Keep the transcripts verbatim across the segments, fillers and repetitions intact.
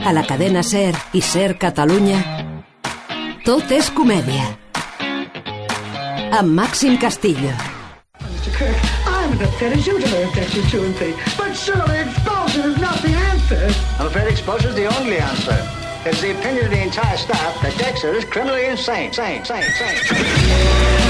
a la cadena SER i SER Catalunya, Tot és comèdia. Amb Màxim Castillo. I'm as upset as you to learn section two and three, but surely expulsion is not the answer. I'm afraid expulsion is the only answer. It's the opinion of the entire staff that Dexter is criminally insane. Sane, sane, sane.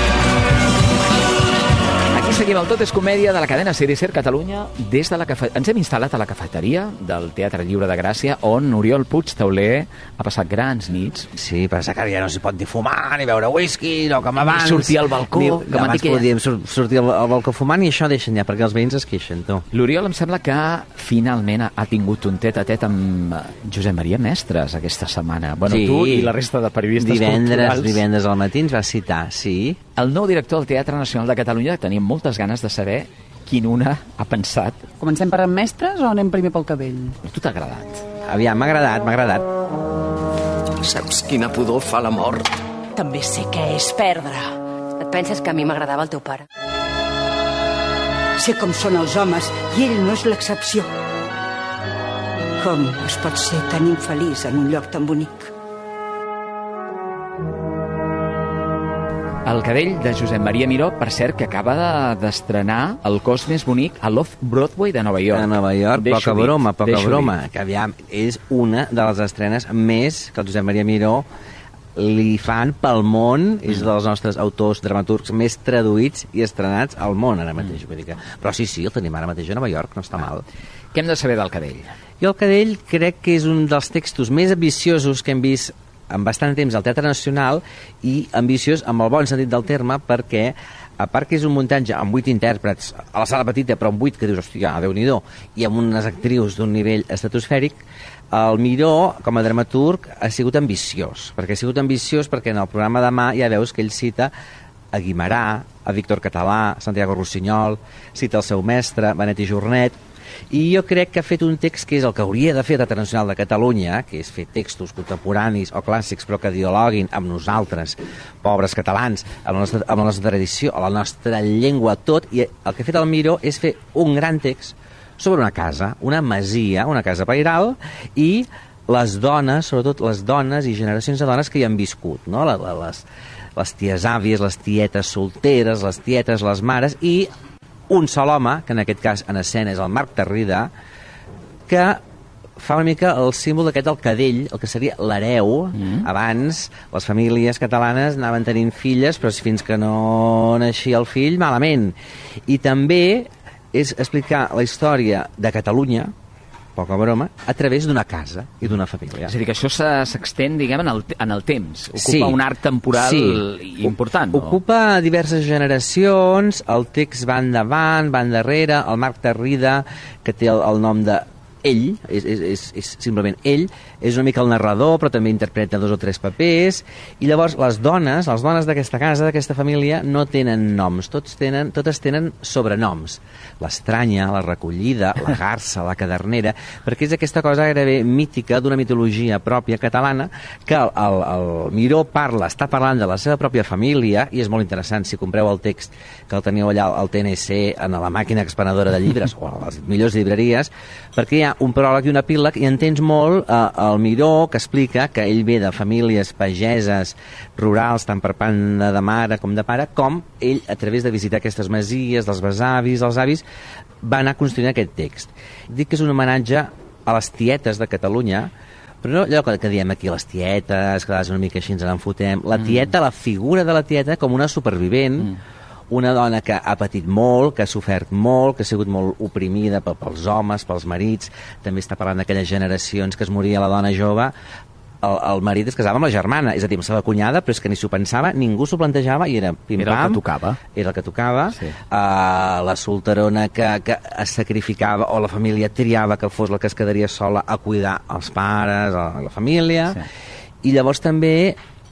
Aquí seguim el Tot és comèdia de la cadena SER i SER Catalunya des de la cafe... Ens hem instal·lat a la cafeteria del Teatre Lliure de Gràcia, on Oriol Puig Tauler ha passat grans nits. Sí, passa que ja no s'hi pot ni fumar, ni beure whisky, no com abans. Ni sortir al balcó. Ni, que abans que... podíem sur sortir al, al balcó fumant i això deixen ja, perquè els veïns es queixen, tu. L'Oriol em sembla que finalment ha tingut un tet a tet amb Josep Maria Mestres aquesta setmana. Bueno, sí, tu i la resta de periodistes divendres, culturals. Divendres al matí ens va citar, sí. El nou director del Teatre Nacional de Catalunya, teníem moltes ganes de saber quin una ha pensat. Comencem per en Mestres o anem primer pel Cadell? A tu t'ha agradat? Aviam, m'ha agradat, m'ha agradat. Saps quina pudor fa la mort? També sé què és perdre. Et penses que a mi m'agradava el teu pare? Sé com són els homes i ell no és l'excepció. Com es pot ser tan infeliç en un lloc tan bonic? El Cadell, de Josep Maria Miró, per cert, que acaba d'estrenar El cos més bonic a l'Off-Broadway de Nova York. A Nova York, Deixo poca dir, broma, poca broma. dir. Que aviam, és una de les estrenes més que el Josep Maria Miró li fan pel món, mm. és dels nostres autors dramaturgs més traduïts i estrenats al món ara mateix. Mm. Vull dir que... Però sí, sí, el tenim ara mateix a Nova York, no està ah. mal. Què hem de saber del Cadell? Jo el Cadell crec que és un dels textos més ambiciosos que hem vist en bastant temps al Teatre Nacional i ambiciós amb el bon sentit del terme, perquè a part que és un muntatge amb vuit intèrprets a la sala petita, però amb vuit que dius, hòstia, Déu-n'hi-do, i amb unes actrius d'un nivell estratosfèric, el Miró, com a dramaturg, ha sigut ambiciós, perquè ha sigut ambiciós perquè en el programa demà ja veus que ell cita a Guimerà, a Víctor Català, Santiago Rossinyol, cita el seu mestre, Benet i Jornet, i jo crec que ha fet un text que és el que hauria de fer el Teatre Nacional de Catalunya, que és fer textos contemporanis o clàssics però que dialoguin amb nosaltres, pobres catalans, amb la nostra, amb la nostra tradició, amb la nostra llengua, tot, i el que ha fet el Miró és fer un gran text sobre una casa, una masia, una casa pairal, i les dones, sobretot les dones i generacions de dones que hi han viscut, no? les, les, les ties àvies, les tietes solteres, les tietes, les mares, i un sol home, que en aquest cas en escena és el Marc Tarrida, que fa una mica el símbol d'aquest del cadell, el que seria l'hereu. Mm. Abans les famílies catalanes anaven tenint filles, però fins que no naixia el fill, malament. I també és explicar la història de Catalunya, poca broma, a través d'una casa i d'una família. És a dir, que això s'extén, diguem, en el, en el temps. Ocupa sí, un arc temporal sí. important. No? Ocupa diverses generacions, el text va endavant, va endarrere, el Marc Tarrida, que té el, el nom de ell, és, és, és, és simplement ell, és una mica el narrador, però també interpreta dos o tres papers, i llavors les dones, les dones d'aquesta casa, d'aquesta família, no tenen noms, tots tenen, totes tenen sobrenoms. L'estranya, la recollida, la garça, la cadernera, perquè és aquesta cosa gairebé mítica d'una mitologia pròpia catalana que el, el, el Miró parla, està parlant de la seva pròpia família, i és molt interessant, si compreu el text que el teniu allà al T N C, en la màquina expenedora de llibres, o a les millors llibreries, perquè hi ha un pròleg i un epíleg, i entens molt eh, el Miró, que explica que ell ve de famílies pageses, rurals, tant per banda de mare com de pare, com ell, a través de visitar aquestes masies, dels besavis, dels avis, va anar construint aquest text. Dic que és un homenatge a les tietes de Catalunya, però no allò que diem aquí, les tietes, que és una mica així ens n'enfotem, la tieta, mm. la figura de la tieta com una supervivent, mm. una dona que ha patit molt, que ha sofert molt, que ha sigut molt oprimida pels homes, pels marits, també està parlant d'aquelles generacions que es moria la dona jove, el, el marit es casava amb la germana, és a dir, amb la seva cunyada, però és que ni s'ho pensava, ningú s'ho plantejava, i era pim-pam. Era el que tocava. Era el que tocava. Sí. Uh, la solterona que, que es sacrificava, o la família triava que fos la que es quedaria sola a cuidar els pares, a la família. Sí. I llavors també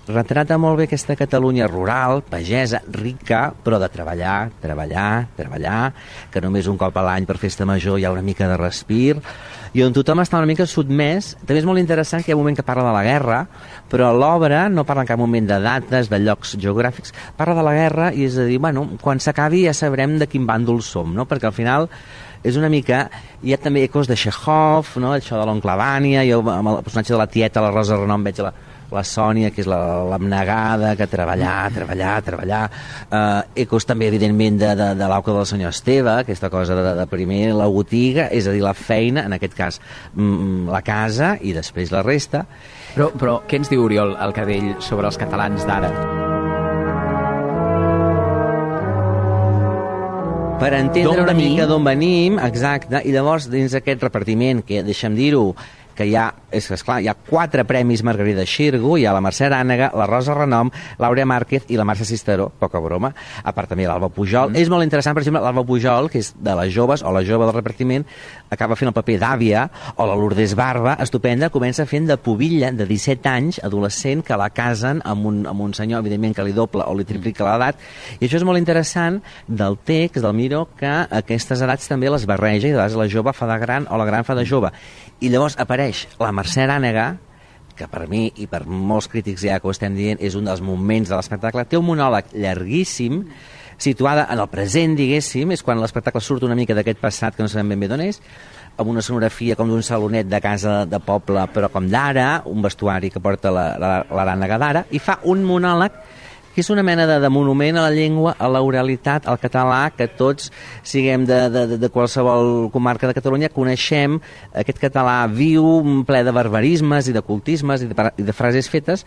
retrata molt bé aquesta Catalunya rural, pagesa, rica, però de treballar, treballar, treballar, que només un cop a l'any per festa major hi ha una mica de respir, i on tothom està una mica sotmès. També és molt interessant que hi ha un moment que parla de la guerra, però l'obra no parla en cap moment de dates, de llocs geogràfics, parla de la guerra i és a dir, bueno, quan s'acabi ja sabrem de quin bàndol som, no? Perquè al final és una mica... Hi ha també ecos de Chekhov, no? Això de l'oncle Vània, jo amb el personatge de la tieta, la Rosa Renom, veig la, la Sònia, que és l'abnegada, que treballar, treballar, treballar. Eh, ecos també, evidentment, de, de, de l'auca del senyor Esteve, aquesta cosa de, de primer la botiga, és a dir, la feina, en aquest cas mm, la casa i després la resta. Però, però què ens diu Oriol Alcadell sobre els catalans d'ara? Per entendre una mica d'on venim, exacte, i llavors dins aquest repartiment, que deixa'm dir-ho, que hi ha, és que esclar, hi ha quatre premis Margarida Xirgu, hi ha la Mercè Arànega, la Rosa Renom, l'Àurea Márquez i la Mercè Cisteró, poca broma, a part també l'Alba Pujol. Mm. És molt interessant, per exemple, l'Alba Pujol, que és de les joves, o la jove del repartiment, acaba fent el paper d'àvia, o la Lourdes Barba, estupenda, comença fent de pubilla de disset anys, adolescent, que la casen amb un, amb un senyor, evidentment, que li doble o li triplica l'edat, i això és molt interessant del text, del Miró, que aquestes edats també les barreja, i de vegades la jove fa de gran o la gran fa de jove. I llavors apareix la Mercè Arànega, que per mi i per molts crítics ja que ho estem dient és un dels moments de l'espectacle. Té un monòleg llarguíssim, situada en el present, diguéssim, és quan l'espectacle surt una mica d'aquest passat que no sabem ben bé d'on és, amb una escenografia com d'un salonet de casa de poble, però com d'ara, un vestuari que porta l'Arànega d'ara, i fa un monòleg que és una mena de, de monument a la llengua, a l'oralitat, al català, que tots, siguem de, de, de qualsevol comarca de Catalunya, coneixem aquest català viu, ple de barbarismes i de cultismes i de, i de frases fetes,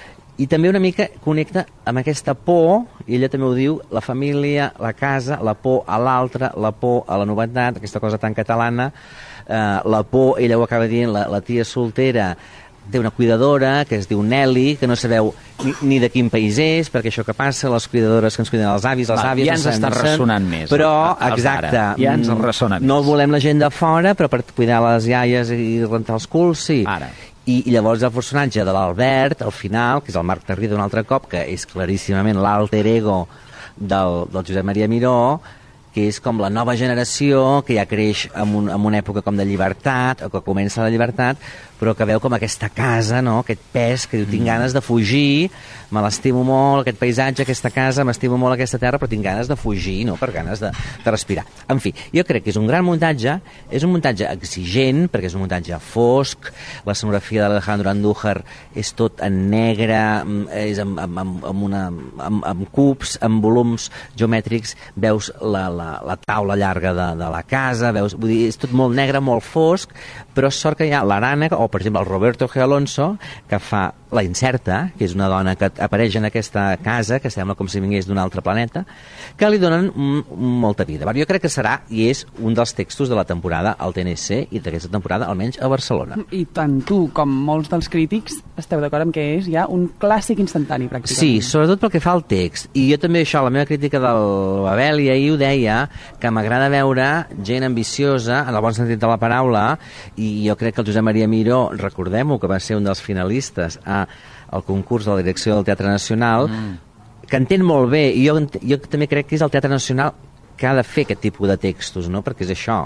i també una mica connecta amb aquesta por, i ella també ho diu, la família, la casa, la por a l'altre, la por a la novetat, aquesta cosa tan catalana, eh, la por, ella ho acaba dient, la, la tia soltera, té una cuidadora que es diu Nelly, que no sabeu ni, ni de quin país és, perquè això que passa, les cuidadores que ens cuiden els avis, les Va, àvies... Ja ens està ressonant més. Però, exacte, ja ens ressona més. No volem la gent de fora, però per cuidar les iaies i rentar els culs, sí. Ara. I, i llavors el personatge de l'Albert, al final, que és el Marc Tarrida un altre cop, que és claríssimament l'alter ego del, del Josep Maria Miró, que és com la nova generació que ja creix en, un, en una època com de llibertat, o que comença la llibertat, però que veu com aquesta casa, no? Aquest pes, que diu, tinc ganes de fugir, me l'estimo molt, aquest paisatge, aquesta casa, m'estimo molt aquesta terra, però tinc ganes de fugir, no? Per ganes de, de respirar. En fi, jo crec que és un gran muntatge, és un muntatge exigent, perquè és un muntatge fosc, l'escenografia de l'Alejandro Andújar és tot en negre, és amb, amb, amb, amb, una, amb, amb cubs, amb volums geomètrics, veus la, la, la taula llarga de, de la casa, veus, vull dir, és tot molt negre, molt fosc, però sort que hi ha l'Arànega, o per exemple el Roberto G. Alonso, que fa la Incerta, que és una dona que apareix en aquesta casa, que sembla com si vingués d'un altre planeta, que li donen molta vida. Jo crec que serà, i és un dels textos de la temporada al T N C i d'aquesta temporada, almenys a Barcelona. I tant tu com molts dels crítics esteu d'acord amb que és ja un clàssic instantani, pràcticament. Sí, sobretot pel que fa al text. I jo també això, la meva crítica del Babel, i ahir ho deia, que m'agrada veure gent ambiciosa, en el bon sentit de la paraula, i jo crec que el Josep Maria Miró, recordem-ho, que va ser un dels finalistes a el concurs de la direcció del Teatre Nacional, mm. que entén molt bé, i jo, jo també crec que és el Teatre Nacional que ha de fer aquest tipus de textos, no? Perquè és això,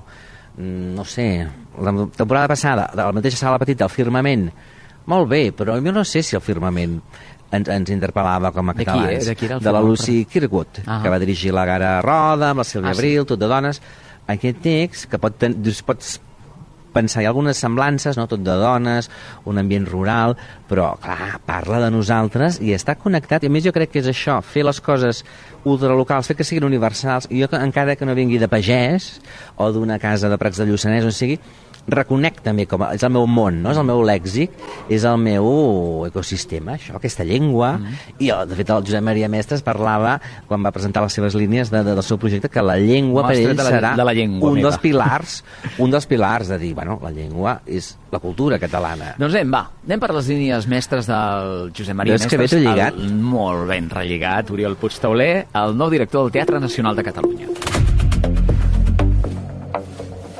no sé, la temporada passada, de la mateixa sala petita, el Firmament, molt bé, però jo no sé si el Firmament ens, ens interpel·lava com a catalans. De, qui, de, qui de la Lucy Kirkwood, uh -huh. que va dirigir la Gara Roda, amb la Sílvia ah, Abril, sí. Tot de dones. Aquest text, que pot ten, pots pensar, hi ha algunes semblances, no? Tot de dones, un ambient rural, però, clar, parla de nosaltres i està connectat, i a més jo crec que és això, fer les coses ultralocals, fer que siguin universals, i jo, encara que no vingui de pagès o d'una casa de Prats de Lluçanès, on sigui, reconec també com a, és el meu món, no? És el meu lèxic, és el meu ecosistema, això, aquesta llengua, mm-hmm. i de fet el Josep Maria Mestres parlava, quan va presentar les seves línies de, de, del seu projecte, que la llengua Mostra per ell de la, serà de la llengua, un meva. dels pilars, un dels pilars de dir, bueno, la llengua és la cultura catalana. Doncs anem, va, anem per les línies mestres del Josep Maria Veus Mestres. Que ben lligat. El, molt ben relligat, Oriol Puigtauler, el nou director del Teatre Nacional de Catalunya.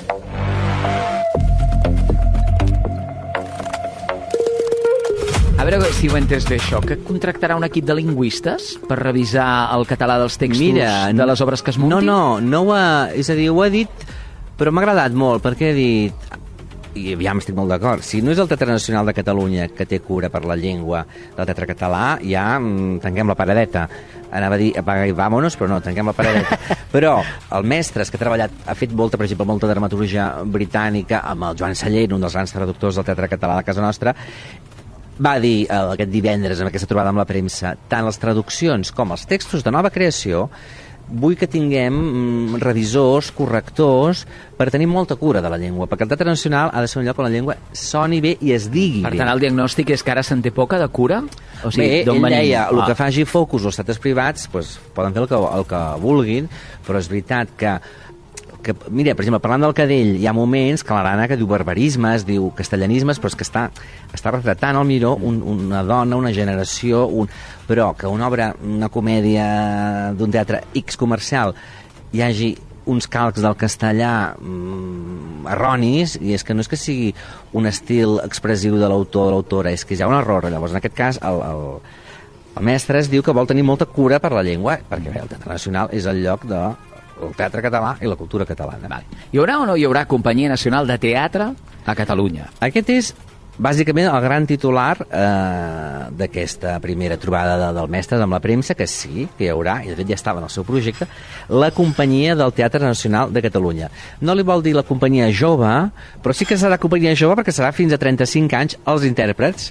A veure veure si ho he entès bé, això, que contractarà un equip de lingüistes per revisar el català dels textos Mira, de les obres que es muntin? No, no, no ho ha... És a dir, ho ha dit, però m'ha agradat molt, perquè ha dit... I ja m'estic molt d'acord. Si no és el Teatre Nacional de Catalunya que té cura per la llengua del teatre català, ja mm, tanquem la paradeta. Anava a dir, apaga i vámonos, però no, tanquem la paradeta. Però el Mestres, que ha treballat, ha fet molta, per exemple, molta dramaturgia britànica, amb el Joan Sallent, un dels grans traductors del teatre català de casa nostra, va dir eh, aquest divendres, en aquesta trobada amb la premsa, tant les traduccions com els textos de nova creació, vull que tinguem mm, revisors, correctors, per tenir molta cura de la llengua, perquè el Teatre Nacional ha de ser un lloc on la llengua soni bé i es digui per bé. Per tant, el diagnòstic és que ara se'n té poca de cura? O sigui, bé, ell venim? deia, el ah. que faci focus els teatres privats, pues, poden fer el que, el que vulguin, però és veritat que que, mira, per exemple, parlant del Cadell, hi ha moments que l'Arana que diu barbarismes, diu castellanismes, però és que està, està retratant al miró un, una dona, una generació, un... però que una obra, una comèdia d'un teatre X comercial hi hagi uns calcs del castellà mm, erronis, i és que no és que sigui un estil expressiu de l'autor o de l'autora, és que hi ha un error. Llavors, en aquest cas, el, el, el mestre es diu que vol tenir molta cura per la llengua, perquè bé, el Teatre Nacional és el lloc de el teatre català i la cultura catalana. Vale. Hi haurà o no hi haurà Companyia Nacional de Teatre a Catalunya? Aquest és, bàsicament, el gran titular eh, d'aquesta primera trobada de, del mestre amb la premsa, que sí, que hi haurà, i de fet ja estava en el seu projecte, la Companyia del Teatre Nacional de Catalunya. No li vol dir la companyia jove, però sí que serà companyia jove perquè serà fins a trenta-cinc anys els intèrprets.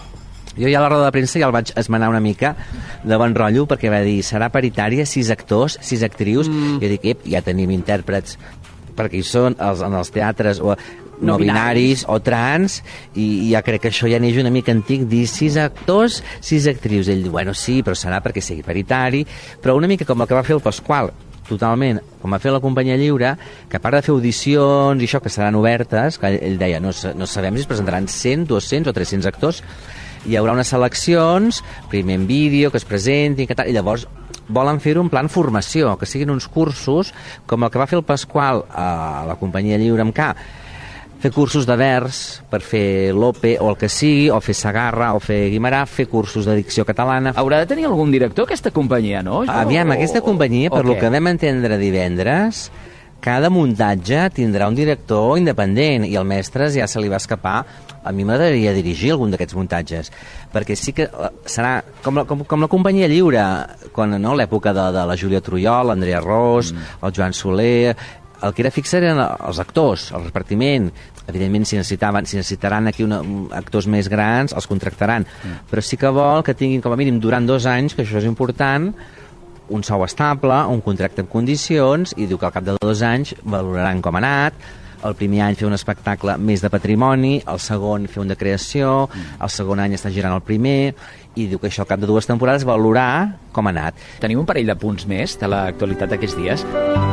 Jo ja a la roda de premsa ja el vaig esmenar una mica de bon rotllo, perquè va dir, serà paritària, sis actors, sis actrius, mm. i jo dic, ep, ja tenim intèrprets, perquè hi són els, en els teatres o no, no binaris o trans, i, i ja crec que això ja neix una mica antic, dir sis actors, sis actrius. Ell diu, bueno, sí, però serà perquè sigui paritari, però una mica com el que va fer el Pasqual, totalment, com va fer la Companyia Lliure, que a part de fer audicions i això, que seran obertes, que ell deia, no, no sabem si es presentaran cent, dos-cents o tres-cents actors, hi haurà unes seleccions, primer en vídeo, que es presentin, que tal, i llavors volen fer-ho en plan formació, que siguin uns cursos, com el que va fer el Pasqual a la Companyia Lliure amb K, fer cursos de vers per fer l'Ope o el que sigui, o fer Sagarra o fer Guimarà, fer cursos de dicció catalana. Haurà de tenir algun director aquesta companyia, no? Aviam, o, aquesta companyia, per lo que vam entendre divendres, cada muntatge tindrà un director independent, i el Mestres ja se li va escapar. A mi m'agradaria dirigir algun d'aquests muntatges, perquè sí que serà com la, com, com la Companyia Lliure, quan, no, l'època de, de la Júlia Trujol, l'Andrea Ros, mm. el Joan Soler. El que era fix eren els actors, el repartiment. Evidentment, si necessitaven, si necessitaran aquí una, actors més grans, els contractaran. Mm. Però sí que vol que tinguin, com a mínim, durant dos anys, que això és important, un sou estable, un contracte en condicions, i diu que al cap de dos anys valoraran com ha anat. El primer any fer un espectacle més de patrimoni, el segon fer un de creació, el segon any està girant el primer, i diu que això al cap de dues temporades valorar com ha anat. Tenim un parell de punts més de l'actualitat d'aquests dies.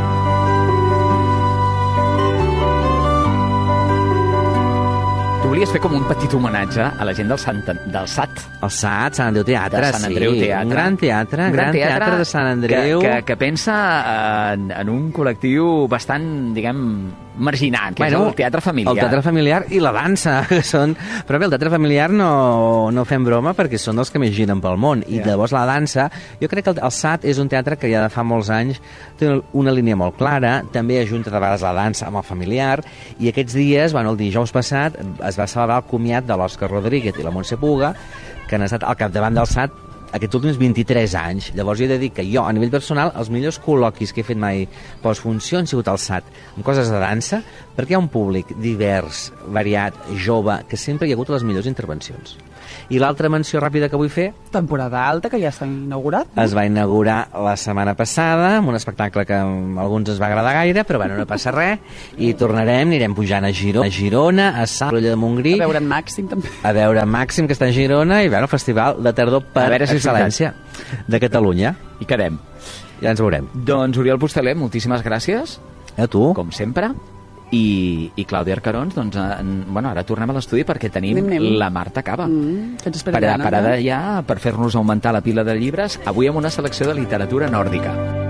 Tu volies fer com un petit homenatge a la gent del, Sant, del S A T. El S A T, Sant Andreu Teatre, Sant Andreu sí. Teatre. Un gran teatre, un gran teatre, teatre de Sant Andreu. Que, que, que pensa en, en un col·lectiu bastant, diguem, marginat, que bueno, és el teatre familiar. El teatre familiar i la dansa, que són... Però bé, el teatre familiar no, no fem broma perquè són els que més giren pel món. I yeah. llavors la dansa... Jo crec que el, el S A T és un teatre que ja de fa molts anys té una línia molt clara, també ajunta de vegades la dansa amb el familiar, i aquests dies, bueno, el dijous passat, es va celebrar el comiat de l'Òscar Rodríguez i la Montse Puga, que han estat al capdavant del S A T aquests últims vint-i-tres anys. Llavors jo he de dir que jo, a nivell personal, els millors col·loquis que he fet mai postfunció han sigut al S A T, amb coses de dansa, perquè hi ha un públic divers, variat, jove, que sempre hi ha hagut les millors intervencions. I l'altra menció ràpida que vull fer... Temporada alta, que ja s'ha inaugurat. No? Es va inaugurar la setmana passada, amb un espectacle que a alguns ens va agradar gaire, però bueno, no passa res, i tornarem, anirem pujant a Girona, a Girona, a Sant Rolla de Montgrí... A veure en Màxim, també. A veure en Màxim, que està a Girona, i veure el Festival de Tardor per si excel·lència de Catalunya. I quedem. Ja ens veurem. Doncs, Oriol Pusteler, moltíssimes gràcies. A tu. Com sempre. I, i Clàudia Arcarons, doncs, en, bueno, ara tornem a l'estudi perquè tenim anem, anem. la Marta Cava. Mm, que ens parada, parada ja per fer-nos augmentar la pila de llibres, avui amb una selecció de literatura nòrdica.